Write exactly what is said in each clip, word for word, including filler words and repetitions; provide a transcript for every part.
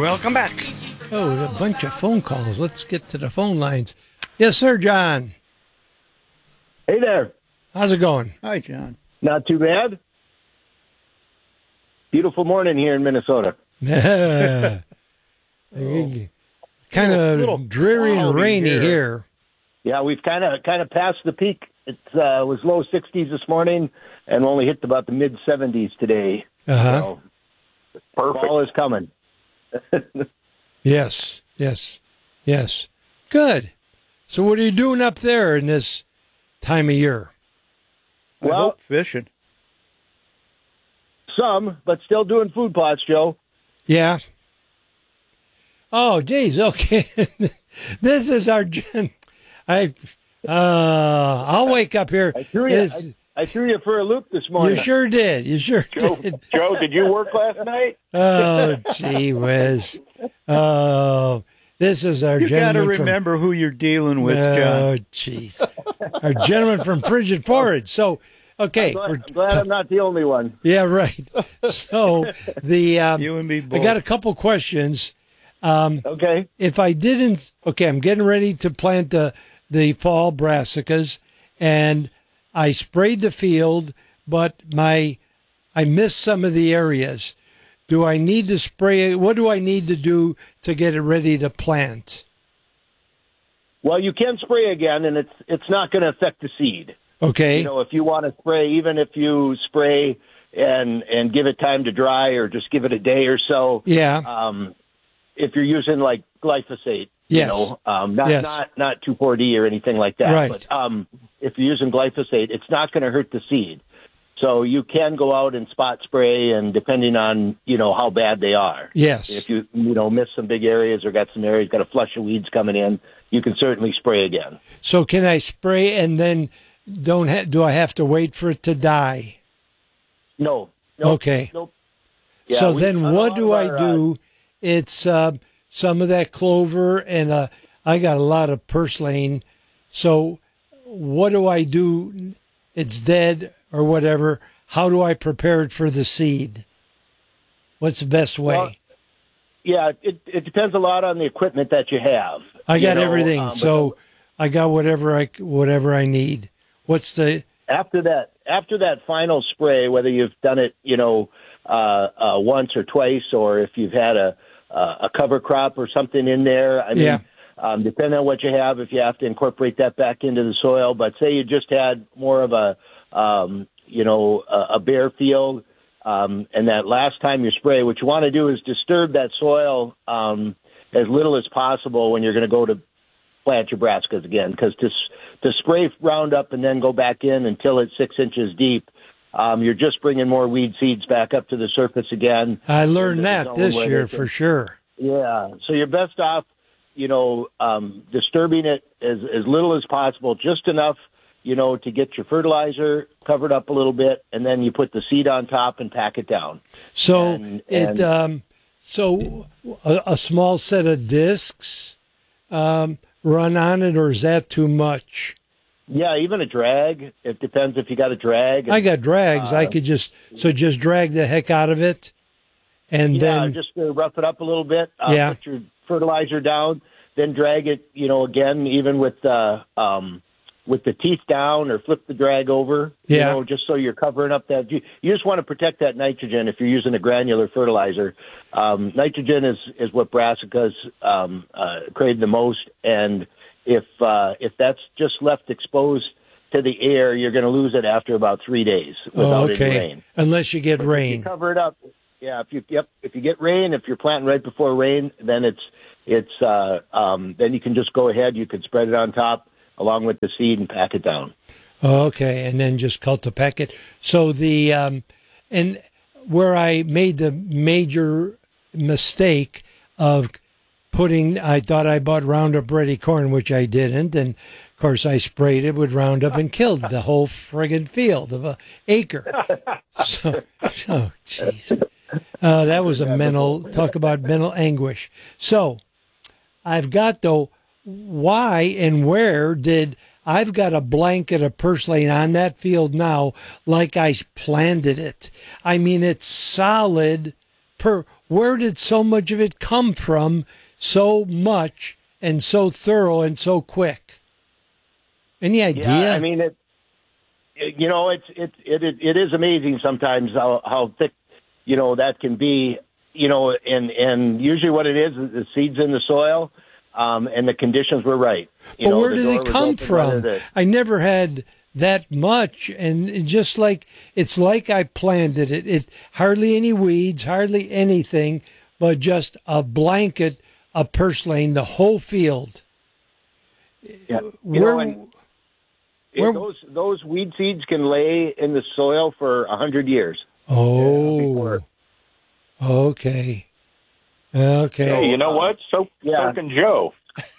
welcome back. Oh, a bunch of phone calls. Let's get to the phone lines. Yes, sir, John. Hey there. How's it going? Hi, John. Not too bad. Beautiful morning here in Minnesota. kind of dreary and rainy here. here. Yeah, we've kind of kind of passed the peak. It uh, was low sixties this morning, and only hit about the mid seventies today. Uh-huh. So, perfect. Fall is coming. Yes, yes, yes. Good. So what are you doing up there in this time of year? I Well, hope fishing. Some, but still doing food plots, Joe. Yeah. Oh, geez. Okay. This is our. I. Uh, I'll wake up here. I threw you. This- I, I threw you for a loop this morning. You sure did. You sure Joe, did. Joe, did you work last night? Oh, gee whiz. Oh, this is our You got to gentleman from. remember who you're dealing with, Oh, John. jeez. Our gentleman from Frigid Forage. So, okay. I'm glad, we're I'm glad I'm not the only one. Yeah, right. So the um, You and me both. I got a couple questions. Um, Okay. if I didn't, okay, I'm getting ready to plant the the fall brassicas, and I sprayed the field, but my I missed some of the areas. Do I need to spray? What do I need to do to get it ready to plant? Well, you can spray again, and it's it's not going to affect the seed. Okay. You know, if you want to spray, even if you spray and and give it time to dry, or just give it a day or so. Yeah. Um, if you're using like glyphosate, Yes. you know, um, not Yes. not not two four D or anything like that. Right. But um, if you're using glyphosate, it's not going to hurt the seed. So you can go out and spot spray, and depending on you know how bad they are. Yes. If you you know miss some big areas or got some areas got a flush of weeds coming in, you can certainly spray again. So can I spray and then don't ha- do I have to wait for it to die? No. Nope, Okay. Nope. so Yeah, we- then on a what lot do of I our, uh, do? It's uh, some of that clover, and uh, I got a lot of purslane. So what do I do? It's dead or whatever. How do I prepare it for the seed? What's the best way? Well, Yeah, it it depends a lot on the equipment that you have. I got you know, everything, um, but so I got whatever I whatever I need. What's the after that after that final spray, whether you've done it, you know, uh, uh, once or twice, or if you've had a uh, a cover crop or something in there, I mean, Yeah. um, depending on what you have, if you have to incorporate that back into the soil. But say you just had more of a um, you know a, a bare field. Um, and that last time you spray, what you want to do is disturb that soil um, as little as possible when you're going to go to plant your brassicas again. Because to, to spray Roundup and then go back in until it's six inches deep, um, you're just bringing more weed seeds back up to the surface again. I learned Into the that zone this where year they can- for sure. Yeah, so you're best off, you know, um, disturbing it as, as little as possible, just enough, you know, to get your fertilizer covered up a little bit, and then you put the seed on top and pack it down. So And- it and- um, so a, a small set of discs um, run on it, or is that too much? Yeah, even a drag. It depends if you got a drag. I got drags. I Uh, could just so just drag the heck out of it, and yeah, then just to rough it up a little bit. Uh, Yeah. Put your fertilizer down, then drag it. You know, again, even with the um, with the teeth down, or flip the drag over. Yeah. You know, just so you're covering up that. You, you just want to protect that nitrogen if you're using a granular fertilizer. Um, nitrogen is is what brassicas um, uh, crave the most, and if uh, if that's just left exposed to the air, you're going to lose it after about three days without oh, okay, any rain. unless you get If you rain. cover it up. Yeah, if you yep, if you get rain, if you're planting right before rain, then it's it's uh, um, then you can just go ahead. You can spread it on top along with the seed and pack it down. Okay, and then just cultipack it. So the um, and where I made the major mistake of putting, I thought I bought Roundup Ready corn, which I didn't, and of course I sprayed it with Roundup and killed the whole friggin' field of a acre. So, oh jeez, uh, that was a mental talk about mental anguish. So I've got though. Why and where did I've got a blanket of purslane on that field now, like I planted it. I mean, it's solid. Per where did so much of it come from, so much and so thorough and so quick? Any idea? Yeah, I mean, it, it, you know, it's it, it it it is amazing sometimes how how thick, you know, that can be. You know, and and usually what it is is the seeds in the soil, um, and the conditions were right. You but know, where the did door it was come open, from? whether the- I never had that much, and it just like it's like I planted it. It hardly any weeds, hardly anything, but just a blanket of purslane, the whole field. Yeah. You Where, know, and it- where- those those weed seeds can lay in the soil for a hundred years. oh, before- okay, okay. Hey, you know what? So, Yeah. so can Joe.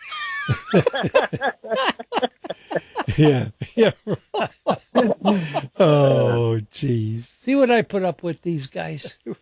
Yeah, yeah. Oh, jeez. See what I put up with these guys? Oh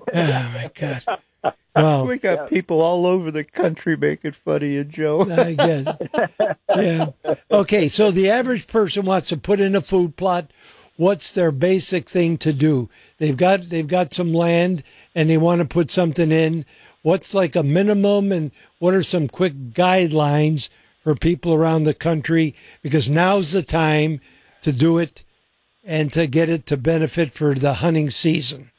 my God. Wow. We got people all over the country making fun of you, Joe. I guess. Yeah. Okay, so the average person wants to put in a food plot. What's their basic thing to do? They've got they've got some land and they want to put something in. What's like a minimum, and what are some quick guidelines for people around the country? Because now's the time to do it and to get it to benefit for the hunting season.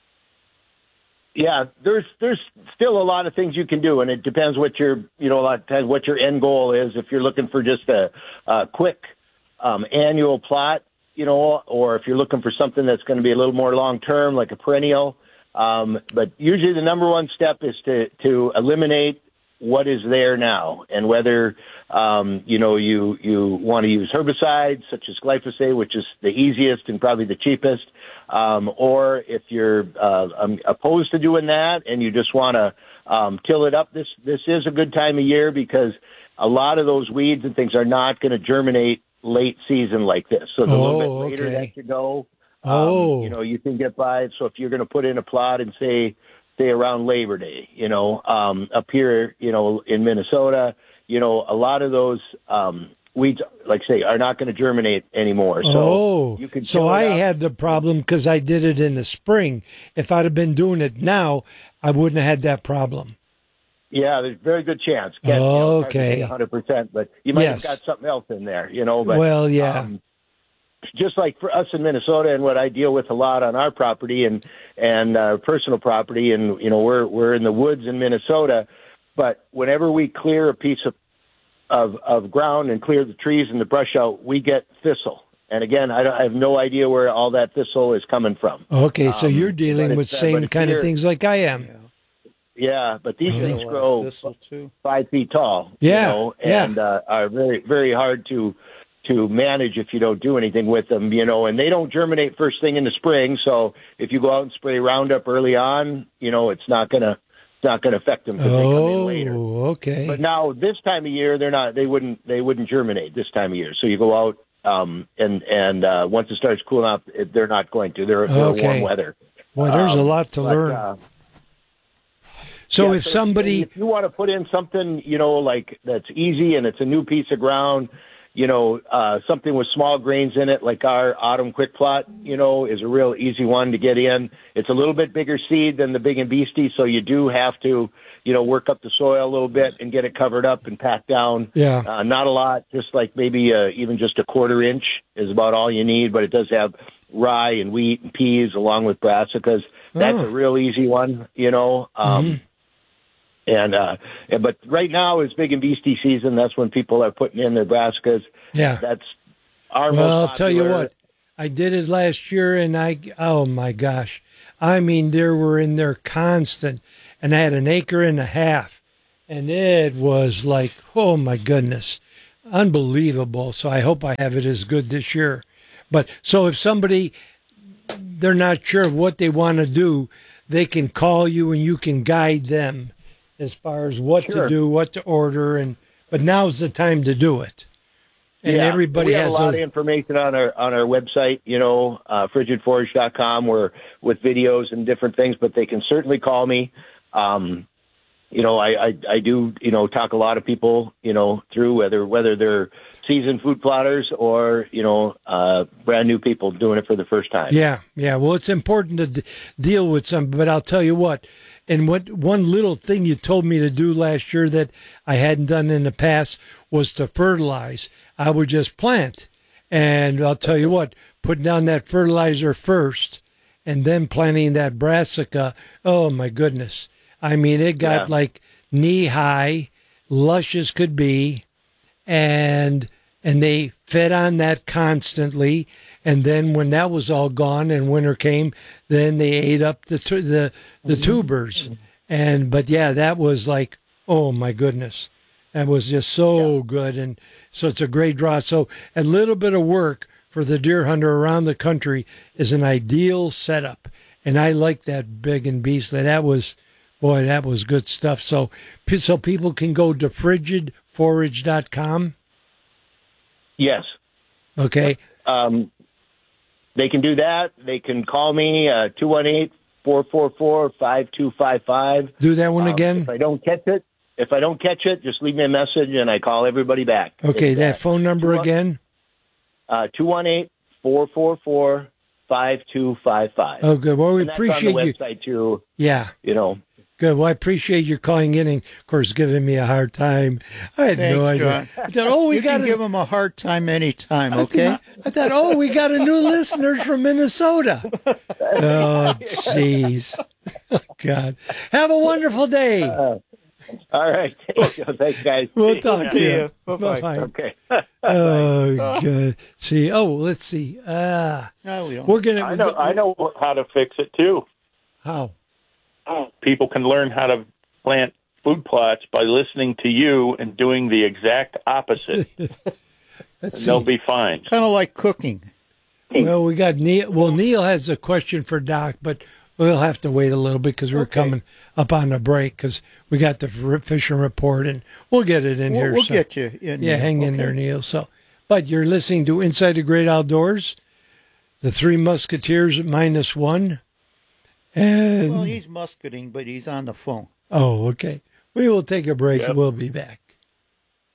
Yeah, there's there's still a lot of things you can do, and it depends what your you know a lot of times what your end goal is. If you're looking for just a, a quick um, annual plot, you know, or if you're looking for something that's going to be a little more long term, like a perennial. Um, but usually the number one step is to to eliminate what is there now, and whether um, you know you you want to use herbicides such as glyphosate, which is the easiest and probably the cheapest. Um, or if you're uh, um, opposed to doing that and you just want to um, till it up, this this is a good time of year because a lot of those weeds and things are not going to germinate late season like this. So the Oh, little bit later okay. that you go, um, Oh. you know, you can get by it. So if you're going to put in a plot and say, say around Labor Day, you know, um, up here, you know, in Minnesota, you know, a lot of those um, weeds, like say, are not going to germinate anymore. So oh, you can so till it I up. had the problem because I did it in the spring. If I'd have been doing it now, I wouldn't have had that problem. Yeah, there's a very good chance. Can't, you know, it's hard to Okay. say one hundred percent, but you might Yes. have got something else in there, you know. But, Well, yeah. Um, just like for us in Minnesota, and what I deal with a lot on our property and and uh, personal property, and you know we're we're in the woods in Minnesota, but whenever we clear a piece of of, of ground and clear the trees and the brush out, we get thistle. And again, I, don't, I have no idea where all that thistle is coming from. Okay, so Um, you're dealing but with it's, uh, but same it's kind of here. things like I am. Yeah, but these Oh. things A lot of grow thistle, too. five feet tall. Yeah, you know, yeah. and uh, are very very hard to to manage if you don't do anything with them. You know, and they don't germinate first thing in the spring. So if you go out and spray Roundup early on, you know, it's not gonna it's not gonna affect them because they come in later. Oh, okay. But now this time of year, they're not. They wouldn't. They wouldn't germinate this time of year. So you go out, um, and and uh, once it starts cooling up, it, they're not going to. They're, they're Okay. warm weather. Well, there's a Um, lot to but, learn. uh, so yeah, if somebody, if you want to put in something, you know, like that's easy and it's a new piece of ground, you know, uh, something with small grains in it, like our autumn quick plot, you know, is a real easy one to get in. It's a little bit bigger seed than the Big and Beastie, so you do have to, you know, work up the soil a little bit and get it covered up and packed down. Yeah. Uh, not a lot, just like maybe uh, even just a quarter inch is about all you need, but it does have rye and wheat and peas along with brassicas. That's Oh. a real easy one, you know. Um, Mhm. And, uh, and but right now is Big and Beastie season. That's when people are putting in their brassicas. yeah. That's our Well, I'll most tell you popular- what, I did it last year, and I, oh my gosh, I mean, there were in there constant, and I had an acre and a half, and it was like, oh my goodness, unbelievable. So I hope I have it as good this year. But so if somebody, they're not sure of what they want to do, they can call you and you can guide them as far as what Sure. to do, what to order, and but now's the time to do it. And Yeah, everybody we have has a lot a, of information on our on our website, you know, uh, frigid forage dot com, where with videos and different things. But they can certainly call me. Um, you know, I, I, I do, you know, talk a lot of people, you know, through whether whether they're seasoned food plotters or, you know, uh, brand new people doing it for the first time. Yeah, yeah. Well, it's important to d- deal with some, but I'll tell you what, and what one little thing you told me to do last year that I hadn't done in the past was to fertilize. I would just plant. And I'll tell you what, putting down that fertilizer first and then planting that brassica, oh my goodness. I mean, it got Yeah. like knee high, lush as could be, and and they fed on that constantly. And then when that was all gone and winter came, then they ate up the tu- the the tubers. And but yeah, that was like, oh my goodness, that was just so Yeah. good. And so it's a great draw. So a little bit of work for the deer hunter around the country is an ideal setup. And I like that big and beastly. That was, boy, that was good stuff. So, so people can go to frigid forage dot com. Yes. Okay. Um, they can do that. They can call me, uh, two one eight, four four four, five two five five. Do that one Um, again. If I don't catch it, if I don't catch it, just leave me a message and I call everybody back. Okay. It's, That uh, phone number again. Uh, two one eight, four four four, five two five five. Oh, good. Well, we And that's appreciate on the you. website too, Yeah. you know. Good. Well, I appreciate you calling in and, of course, giving me a hard time. I had Thanks, no idea. John. I thought, oh, we You got can a- give him a hard time anytime, okay? I thought, oh, we got a new listeners from Minnesota. Oh, jeez. Oh, God. Have a wonderful day. Uh, all right. Thanks, guys. We'll talk to See you. ya. Bye-bye. Bye-bye. Okay. Oh, God. See, oh, let's see. Uh, No, we don't. we're going to. I know. I know how to fix it too. How? People can learn how to plant food plots by listening to you and doing the exact opposite. Let's And they'll see. be fine. Kind of like cooking. Well, we got Neil. Well, Neil has a question for Doc, but we'll have to wait a little bit because we're Okay. coming up on the break because we got the r- fishing report and we'll get it in We'll, here. we'll so. get you in. Yeah, there. hang in Okay. there, Neil. So, but you're listening to Inside the Great Outdoors, the Three Musketeers at minus one, and Well, he's musketing, but he's on the phone. oh, okay. We will take a break Yep. and we'll be back.